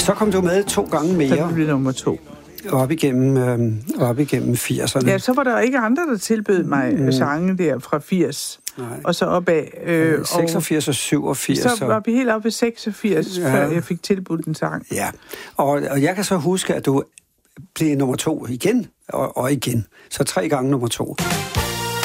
Så kom du med 2 gange mere. Så blev nummer 2. Op igennem 80'erne. Ja, så var der ikke andre, der tilbød mig sange der fra 80. Nej. Og så opad. 86 og 87. Så var vi helt oppe i 86, før jeg fik tilbudt en sang. Ja, og jeg kan så huske, at du blev nummer 2 igen og igen. Så 3 gange nummer 2.